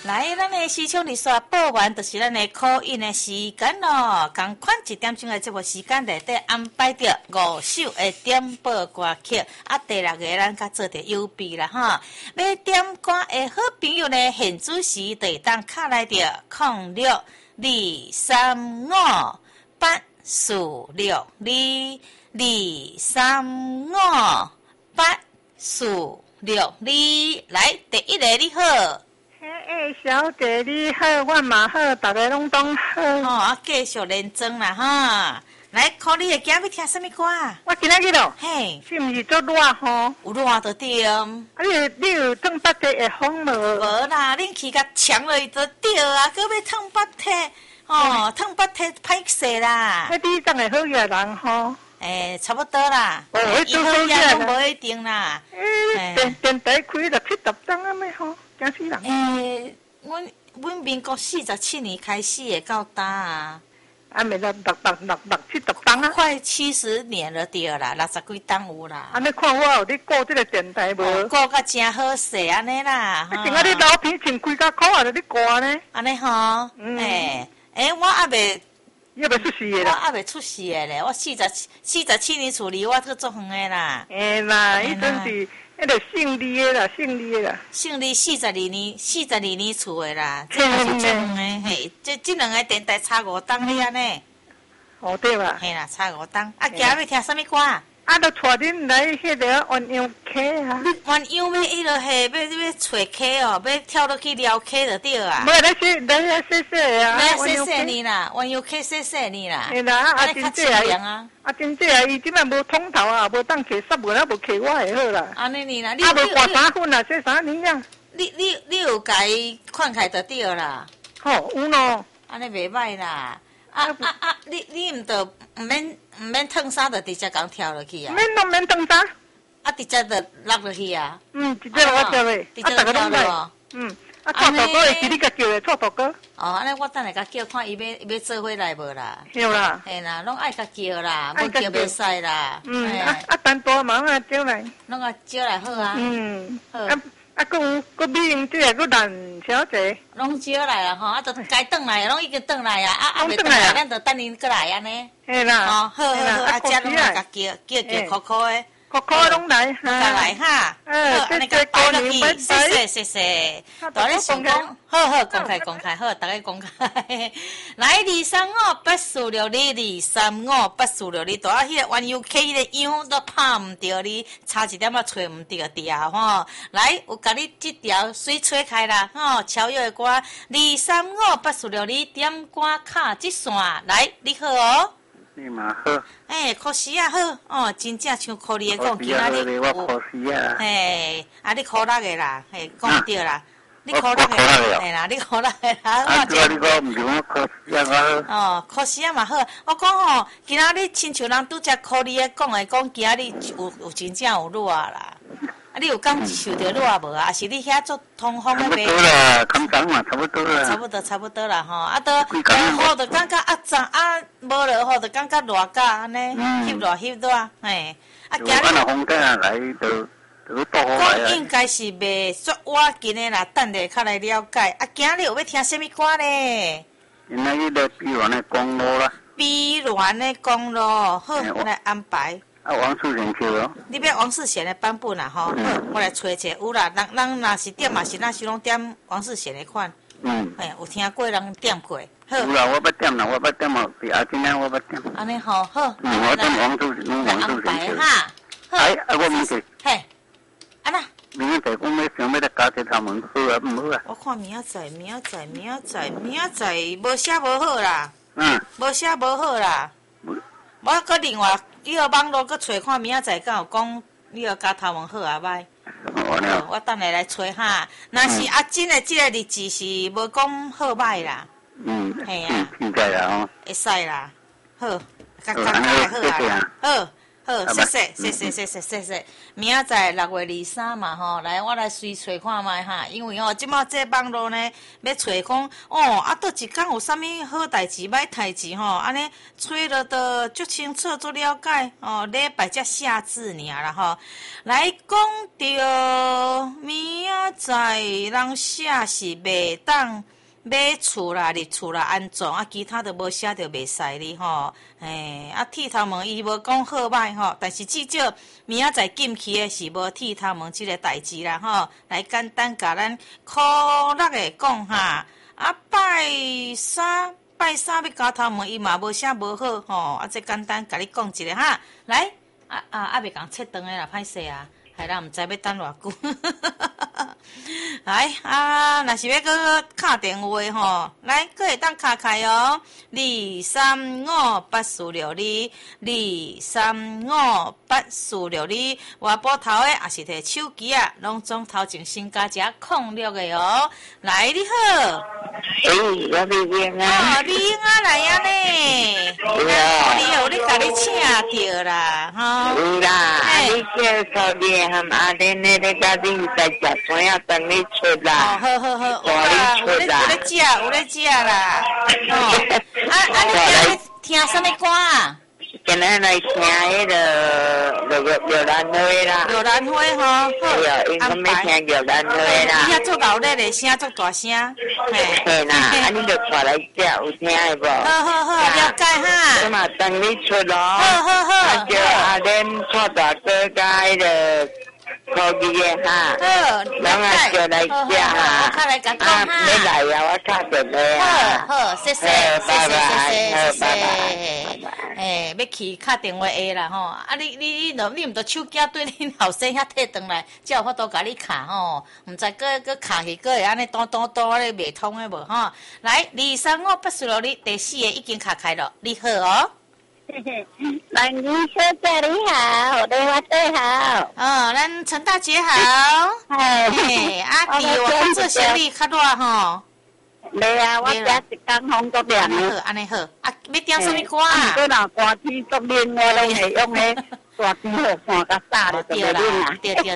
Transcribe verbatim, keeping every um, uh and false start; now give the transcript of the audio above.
来，咱的时昌日刷报完，就是咱的考印的时间咯。同款一点钟的节目时间内底安排着五首的点播歌曲，啊，第六个咱甲做着优备啦哈。要点歌的好朋友呢，现主时就当卡来着零六二三五八四六二二三五八四六二，来，第一个你好。 哎，小姐你好，我嘛好，大家拢当好。 哦，啊，继续认真啦哈！来，看你的今要听什么歌啊？ 我今仔日咯， 嘿， 是毋是做热吼？ 有热就对。啊， 你你有烫八体会风无？ 无啦，恁去甲抢落去就对啊，搁要烫八体，哦，烫八体歹势啦。 那你当会好个人吼？ 诶，差不多啦。 哦， 伊好嘢拢无一定啦。 诶，电电台开了七十档啊咩吼？惊死人！ 诶，阮阮民国四十七年开始会到呾啊， 啊，咪六六六六六七十档啊！ 快七十年了对啦，六十几档有啦。 安尼看我有咧顾这个电台无？ 顾甲真好势安尼啦。 啊，今仔日老片穿几甲裤啊，就咧挂呢？ 安尼吼，诶诶，我还未， 要未出事的我啦。 还未出世的咧，我四十四十七年厝离我佫足远的啦。 诶啦，伊真是。迄个姓李的啦，姓李的啦。 姓李四十二年，四十二年厝的啦，这嘛是足远的嘿。这这两个电台差五档哩安尼。 哦，对吧？ 嘿啦，差五档。啊，今日要听什么歌啊？ 啊，就带恁来迄个鸳鸯 K 啊。 鸳鸯要迄落嘿，要要找 K 哦，要跳落去撩 K 就对啊。 无来说来来说说啊。 来说说你啦，鸳鸯 K 说说你啦。 嘿啦，啊真正啊，啊真正啊，伊即摆无通头啊，无当摕杀文啊，无摕我就好啦。 安尼你啦，你啊无挂三分啊，说啥物啊？ 你你你有甲伊看开就对啦。 吼，有咯。 安尼袂歹啦。啊啊啊！你你毋着毋免毋免烫衫，就直接共跳落去啊。 免咯，免烫衫。 啊，直接就落落去啊。 嗯，直接我跳嘞。 直接跳落。 嗯。啊，错大哥会是你甲叫的错大哥。 哦，安尼我等下甲叫看伊要要做伙来无啦。 对啦。 嘿啦，拢爱甲叫啦，无叫袂使啦。 嗯，啊啊，单多忙啊，招来。 拢啊招来好啊。 嗯。好。啊，佫有佫美英姐，佫兰小姐， 拢招来啊吼，啊，都该转来，拢已经转来啊，啊啊未转来，咱就等因过来安尼。 嘿啦， 哦，好好好，啊，遮拢来甲叫叫叫可可的， 可可拢来， 拢来哈。好，安尼甲摆落去，谢谢谢谢。大家想讲，好好公开公开，好，大家公开。来二三五八四六二二三五八四六二，大迄个弯 U K 迄个样都拍毋着你，差一点仔找毋着调吼。来，有甲你即条水吹开啦，吼，超越的歌二三五八四六二点歌卡即线，来，你好哦。 你嘛好。 诶，可惜啊好，哦，真正像可你的讲，今仔日我可惜啊。 嘿，啊，你可六个啦，嘿，讲对啦。你考六个，嘿啦，你考六个啦。 啊，这你讲唔是我考试啊，我。 哦，考试啊嘛好。我讲吼，今仔日亲像人拄则考你诶讲诶，讲今仔日有有真正有热啦。啊，你有感受到热无啊？还是你遐做通风诶袂？ 差不多啦，刚刚嘛，差不多啦。 差不多，差不多啦吼。啊，都雨就感觉啊脏啊，无落雨就感觉热甲安尼，翕热翕热，嘿。啊，今日。 我风天来就。 讲应该是袂足我今日啦，等下较来了解。啊，今日有要听什么歌呢？ 今仔日咧，碧鸾的公路啦。 碧鸾的公路，好，来安排。 啊，王世贤唱哦。 你要王世贤的版本啦，吼，好，我来找一下。有啦，人人若是点嘛是那是拢点王世贤的款。嗯。哎，有听过人点过。好。 有啦，我要点啦，我要点哦，比阿今仔我要点。 安尼好，好。 嗯，我点王世贤，王世贤唱。 哈。 哎，啊，我问题。 嘿。安那？ 明仔载讲要想要来加一头门，好啊，唔好啊？ 我看明仔载，明仔载，明仔载，明仔载无写无好啦。 嗯。 无写无好啦。我搁另外，伊个网络搁找看明仔载敢有讲你个加头毛好啊歹。 哦， 我等下来找哈。若是阿真的即个日子是无讲好歹啦。 嗯。 系啊。 现在啦吼。 会使啦。好，甲讲开好啊。好。好， 好，谢谢，谢谢，谢谢，谢谢。明仔载六月二三嘛，吼，来，我来随找看卖哈，因为吼，即马这网络呢，要找讲，哦，啊，倒一工有啥物好代志、歹代志吼，安尼找了的足清楚、足了解，哦，礼拜才下字尔啦吼。来讲着明仔载人写是袂当。买厝啦、入厝啦、安怎啊？其他都无写着袂使哩吼。诶，啊，剃头毛伊无讲好歹吼，但是至少明仔载禁期的是无剃头毛即个代志啦吼。来简单甲咱科六个讲哈，啊拜三拜三要剪头毛，伊嘛无写无好吼。啊，这简单甲你讲一个哈。来，啊啊啊，袂共切断的啦，歹势啊，害咱毋知要等偌久。来啊！若是要搁敲电话吼，来，搁会当敲开哦。二三五八四六二，二三五八四六二。我拨头的也是摕手机啊，拢总头前先加只空六的哦。来，你好。 诶，我丽英啊。 哦，丽英啊来啊呢。 有啊。 你有你甲你请着啦，吼。 有啦，你介绍你含阿玲那个家庭在家专业等你出啦。 哦，好好好，有啦，有咧有咧食，有咧食啦。哦，啊啊，你听听什么歌啊？ 今日来听迄个那个摇篮花啦。 摇篮花吼，好。 对啊，因我要听摇篮花啦。 你遐做闹热的声，做大声。 嘿。嘿啦，啊你就带来食，有听的无？ 好好好，了解哈。 我嘛等你出咯。 好好好。 啊叫阿玲带大哥加迄个。科技的哈， 好， 咱啊就来食哈， 啊， 要来呀，我敲电话啊。 好好，谢谢，谢谢，谢谢，谢谢。诶，要去敲电话下啦吼，啊你你你若你毋着手机对恁后生遐摕转来，才有法度甲你敲吼，毋知搁搁敲去搁会安尼咚咚咚安尼袂通诶无吼。来，二三五八四六二，第四个已经敲开了，你好哦。 兰姨小姐你好，电话对好。 哦，咱陈大姐好。 嘿， 啊，伫我做生意较热吼。 没啊，我家一工风都凉了。安尼好，安尼好。啊，要点什么歌啊？ 过若寒天作冷，我拢会用迄大天好看甲早的就袂冷啊。 对对